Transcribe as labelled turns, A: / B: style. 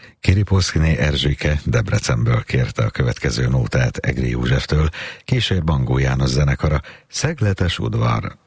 A: Kiriposzkiné Erzsike Debrecenből kérte a következő nótát Egri Józseftől, kísér Bangó János zenekara, Szegletes udvar.